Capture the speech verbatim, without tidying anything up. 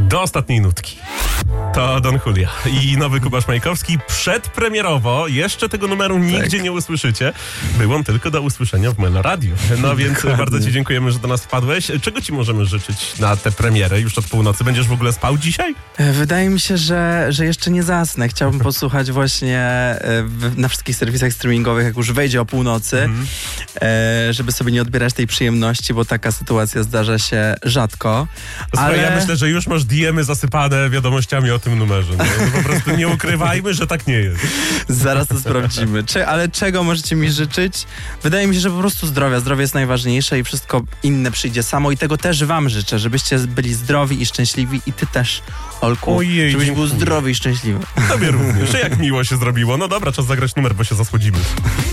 Do ostatniej nutki. To Don Julia i nowy Kubasz Majkowski. Przedpremierowo, jeszcze tego numeru nigdzie tak. nie usłyszycie. Był on tylko do usłyszenia w Meloradiu. No więc Dokładnie. Bardzo ci dziękujemy, że do nas wpadłeś. Czego ci możemy życzyć na tę premierę już od północy? Będziesz w ogóle spał dzisiaj? Wydaje mi się, że, że jeszcze nie zasnę. Chciałbym posłuchać właśnie w, na wszystkich serwisach streamingowych, jak już wejdzie o północy, mm. żeby sobie nie odbierać tej przyjemności, bo taka sytuacja zdarza się rzadko. Słuchaj, ale... ja myślę, że już masz D M y zasypane wiadomościami o tym numerze. No, no po prostu nie ukrywajmy, że tak nie jest. Zaraz to sprawdzimy. Cze- ale czego możecie mi życzyć? Wydaje mi się, że po prostu zdrowia. Zdrowie jest najważniejsze i wszystko inne przyjdzie samo i tego też wam życzę, żebyście byli zdrowi i szczęśliwi i ty też, Olku, Ojej, żebyś dziękuję. był zdrowy i szczęśliwy. Tobie również. Jak miło się zrobiło. No dobra, czas zagrać numer, bo się zasłodzimy.